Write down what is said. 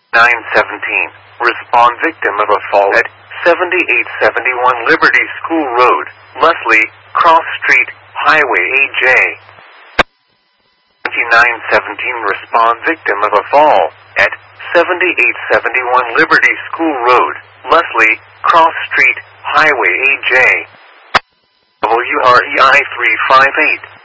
917. Respond victim of a fall at 7871 Liberty School Road, Leslie, Cross Street, Highway AJ. 2917. Respond victim of a fall at 7871 Liberty School Road, Leslie, Cross Street, Highway AJ. WREI 358.